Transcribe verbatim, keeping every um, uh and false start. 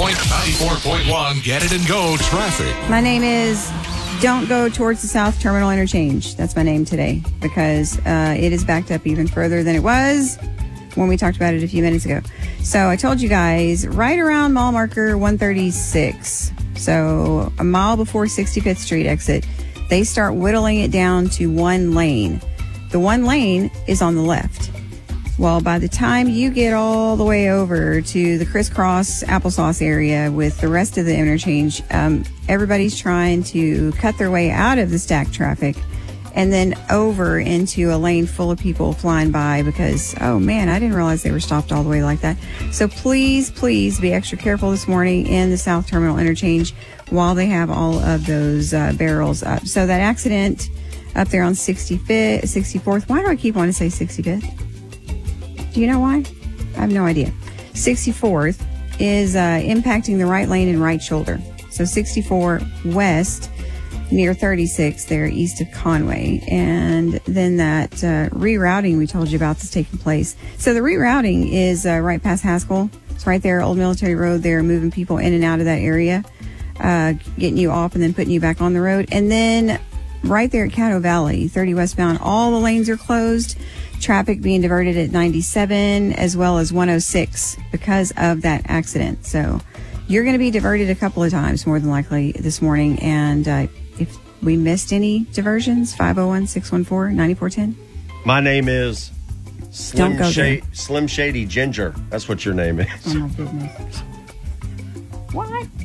point, ninety-four point one, Get It and Go traffic. My name is Don't Go Towards the South Terminal Interchange. That's my name today because uh, it is backed up even further than it was when we talked about it a few minutes ago. So I told you guys right around mile marker one thirty-six. So a mile before sixty-fifth Street exit, they start whittling it down to one lane. The one lane is on the left. Well, by the time you get all the way over to the crisscross applesauce area with the rest of the interchange, um, everybody's trying to cut their way out of the stacked traffic and then over into a lane full of people flying by because, oh man, I didn't realize they were stopped all the way like that. So please, please be extra careful this morning in the South Terminal Interchange while they have all of those uh, barrels up. So that accident up there on sixty-fifth, sixty-fourth, why do I keep wanting to say sixty-fifth? Do you know why? I have no idea. sixty-fourth is uh, impacting the right lane and right shoulder. So sixty-four west near thirty-six there east of Conway. And then that uh, rerouting we told you about that's taking place. So the rerouting is uh, right past Haskell. It's right there, Old Military Road there, moving people in and out of that area, uh, getting you off and then putting you back on the road. And then right there at Caddo Valley, thirty westbound, all the lanes are closed. Traffic being diverted at ninety-seven as well as one oh six because of that accident. So you're going to be diverted a couple of times more than likely this morning. And uh, if we missed any diversions, five oh one, six one four, nine four one zero. My name is Slim, Shady, Slim Shady Ginger. That's what your name is. Oh, my goodness. What?